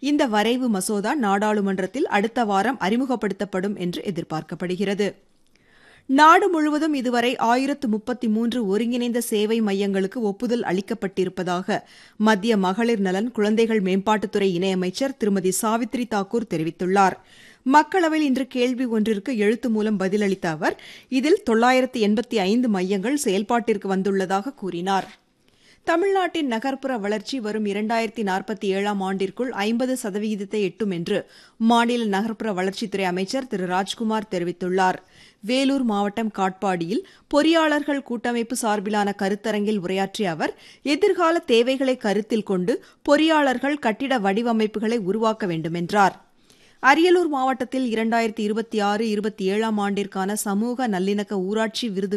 இந்த வரைவு மசோதா நாடாளுமன்றத்தில் அடுத்த வாரம் அறிமுகப்படுத்தப்படும் என்று எதிர்பார்க்கப்படுகிறது. நாடு முழுவதும் இதுவரை 1033 ஒருங்கிணைந்த சேவை மையங்களுக்கு ஒப்புதல் அளிக்கப்பட்டிருப்பதாக மத்திய மகளிர் நலன் குழந்தைகள் மேம்பாட்டுத்துறை இணையமைச்சர் திருமதி சாவித்ரி தாக்கூர் தெரிவித்துள்ளார். மக்களவையில் இன்று கேள்வி ஒன்றிற்கு எழுத்து மூலம் பதிலளித்த அவர் இதில் 985 மையங்கள் செயல்பாட்டிற்கு வந்துள்ளதாக கூறினார். தமிழ்நாட்டின் நகர்ப்புற வளர்ச்சி வரும் 2047ஆம் ஆண்டிற்குள் 50% எட்டும் என்று மாநில நகர்ப்புற வளர்ச்சித்துறை அமைச்சர் திரு ராஜ்குமார் தெரிவித்துள்ளார். வேலூர் மாவட்டம் காட்பாடியில் பொறியாளர்கள் கூட்டமைப்பு சார்பிலான கருத்தரங்கில் உரையாற்றிய அவர் எதிர்கால தேவைகளை கருத்தில் கொண்டு பொறியாளர்கள் கட்டிட வடிவமைப்புகளை உருவாக்க வேண்டும் என்றார். அரியலூர் மாவட்டத்தில் 2026-27ஆம் ஆண்டிற்கான சமூக நல்லிணக்க ஊராட்சி விருது